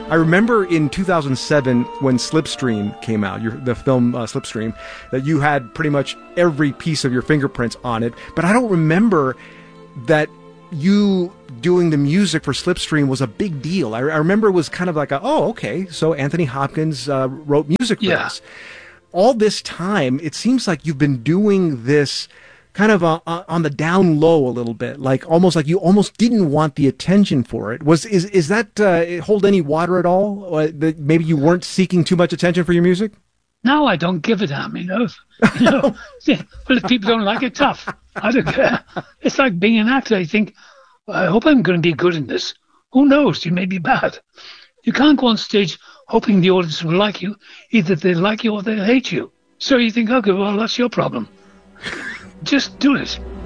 I remember in 2007 when Slipstream came out, the film Slipstream, that you had pretty much every piece of your fingerprints on it. But I don't remember that you doing the music for Slipstream was a big deal. I remember it was kind of like, okay, so Anthony Hopkins wrote music for this. All this time, it seems like you've been doing this kind of on the down low a little bit, like almost like you almost didn't want the attention for it. Is that hold any water at all? That maybe you weren't seeking too much attention for your music? No, I don't give a damn, Well, if people don't like it, tough. I don't care. It's like being an actor. I think, I hope I'm going to be good in this. Who knows? You may be bad. You can't go on stage hoping the audience will like you. Either they like you or they hate you. So you think, okay, well, that's your problem. Just do it.